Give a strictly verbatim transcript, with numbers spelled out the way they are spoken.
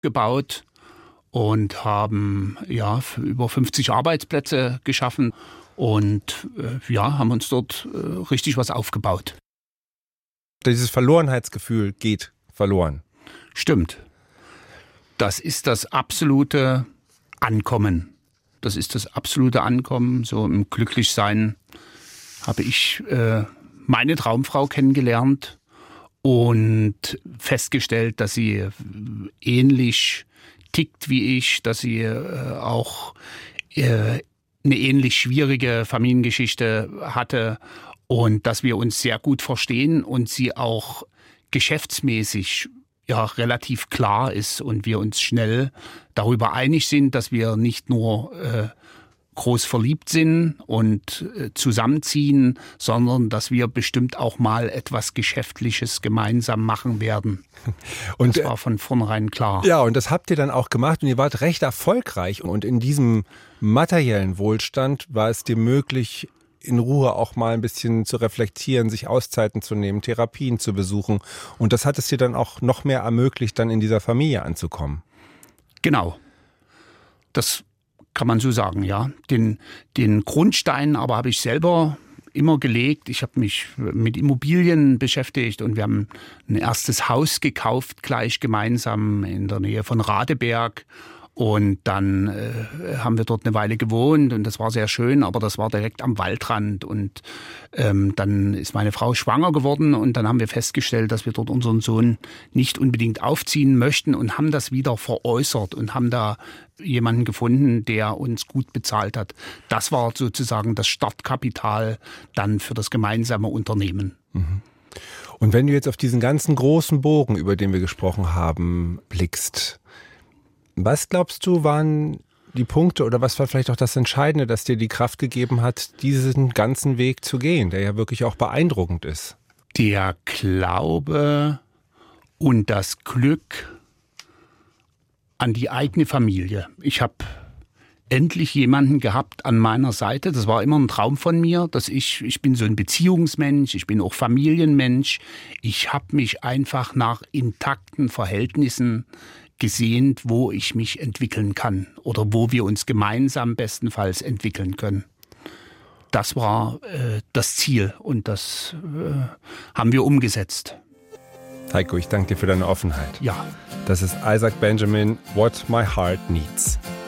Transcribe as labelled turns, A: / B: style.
A: gebaut und haben ja über fünfzig Arbeitsplätze geschaffen und äh, ja, haben uns dort äh, richtig was aufgebaut.
B: Dieses Verlorenheitsgefühl geht verloren.
A: Stimmt. Das ist das absolute Ankommen. Das ist das absolute Ankommen. So im Glücklichsein habe ich äh, meine Traumfrau kennengelernt und festgestellt, dass sie ähnlich tickt wie ich, dass sie äh, auch äh, eine ähnlich schwierige Familiengeschichte hatte und dass wir uns sehr gut verstehen und sie auch geschäftsmäßig ja relativ klar ist und wir uns schnell darüber einig sind, dass wir nicht nur äh, groß verliebt sind und äh, zusammenziehen, sondern dass wir bestimmt auch mal etwas Geschäftliches gemeinsam machen werden. Und das war von vornherein klar.
B: Ja, und das habt ihr dann auch gemacht und ihr wart recht erfolgreich. Und in diesem materiellen Wohlstand war es dir möglich, in Ruhe auch mal ein bisschen zu reflektieren, sich Auszeiten zu nehmen, Therapien zu besuchen. Und das hat es dir dann auch noch mehr ermöglicht, dann in dieser Familie anzukommen.
A: Genau. Das kann man so sagen, ja. Den, den Grundstein aber habe ich selber immer gelegt. Ich habe mich mit Immobilien beschäftigt und wir haben ein erstes Haus gekauft, gleich gemeinsam in der Nähe von Radeberg. Und dann äh, haben wir dort eine Weile gewohnt und das war sehr schön, aber das war direkt am Waldrand. Und ähm, dann ist meine Frau schwanger geworden und dann haben wir festgestellt, dass wir dort unseren Sohn nicht unbedingt aufziehen möchten und haben das wieder veräußert und haben da jemanden gefunden, der uns gut bezahlt hat. Das war sozusagen das Startkapital dann für das gemeinsame Unternehmen.
B: Mhm. Und wenn du jetzt auf diesen ganzen großen Bogen, über den wir gesprochen haben, blickst, was glaubst du, waren die Punkte oder was war vielleicht auch das Entscheidende, das dir die Kraft gegeben hat, diesen ganzen Weg zu gehen, der ja wirklich auch beeindruckend ist?
A: Der Glaube und das Glück an die eigene Familie. Ich habe endlich jemanden gehabt an meiner Seite. Das war immer ein Traum von mir, dass ich, ich bin so ein Beziehungsmensch, ich bin auch Familienmensch. Ich habe mich einfach nach intakten Verhältnissen gesehnt, wo ich mich entwickeln kann oder wo wir uns gemeinsam bestenfalls entwickeln können. Das war äh, das Ziel und das äh, haben wir umgesetzt.
B: Heiko, ich danke dir für deine Offenheit.
A: Ja.
B: Das ist Isaac Benjamin, What My Heart Needs.